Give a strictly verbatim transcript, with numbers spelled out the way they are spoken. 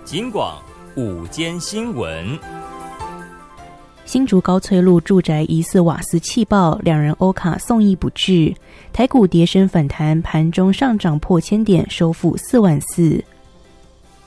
警广午间新闻。 新竹高翠路住宅疑似瓦斯气爆，两人欧卡送医不治。台股跌升反弹，盘中上涨破千点，收复四万四。